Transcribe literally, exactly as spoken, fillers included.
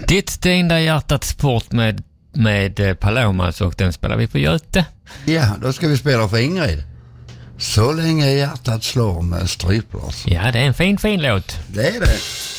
Ditt det enda hjärtat sport med, med Palomas, och den spelar vi på Göte. Ja, då ska vi spela för Ingrid. Så länge hjärtat slår med Striplers. Ja, det är en fin, fin låt. Det är det.